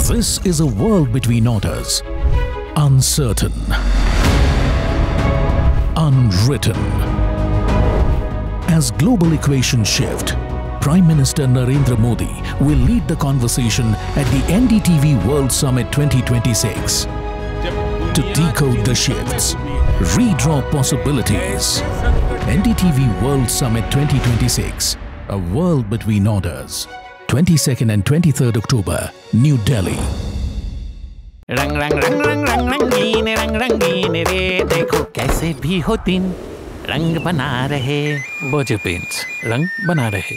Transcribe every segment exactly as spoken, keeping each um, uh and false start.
This is a world between orders. Uncertain. Unwritten. As global equations shift, Prime Minister Narendra Modi will lead the conversation at the N D T V World Summit twenty twenty-six. To decode the shifts, redraw possibilities. N D T V World Summit twenty twenty-six, a world between orders. twenty-second and twenty-third October, New Delhi. रंग रंग रंग रंग रंग रंगीन रंग रंगीन रे देखो कैसे भी हो दिन रंग बना रहे बोझे पेंट्स रंग बना रहे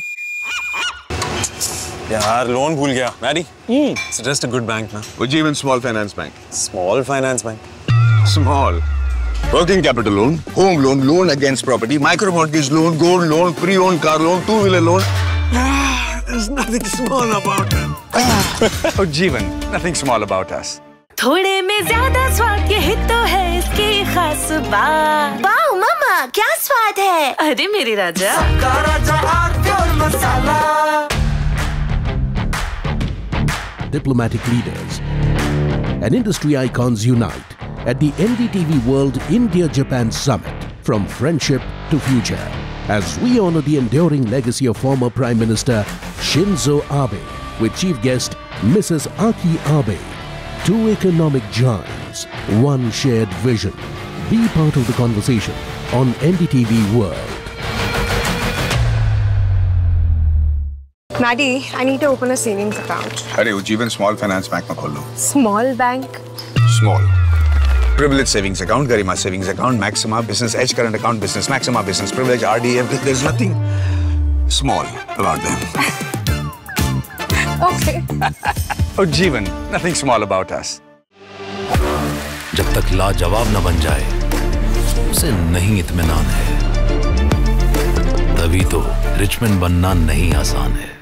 यार लोन भूल गया Mary it's just a good bank ना Ujjivan Small Finance Bank. Small finance bank Small. Working capital loan, home loan, loan against property, micro mortgage loan, gold loan, pre-owned car loan, two-wheeler loan. there's nothing small about it Ujjivan, nothing small about us. थोड़े में ज्यादा स्वाद यही तो है इसकी खास बात। वाओ मामा क्या स्वाद है? अरे मेरे राजा राजा और मसाला। Diplomatic leaders and industry icons unite at the N D T V World India-Japan Summit from friendship to future as we honor the enduring legacy of former Prime Minister Shinzo Abe with chief guest Missus Aki Abe. Two economic giants, one shared vision. Be part of the conversation on N D T V World. Maddie, I need to open a savings account. अरे Ujjivan Small Finance Bank में खोल लो. Small bank? Small. Privilege savings account, Garima savings account, Maxima business edge current account, business Maxima business privilege, R D F. There's nothing small about them. Okay. Ujjivan, nothing small about us. जब तक लाजवाब न बन जाए उसे नहीं इत्मीनान है तभी तो रिचमैन बनना नहीं आसान है।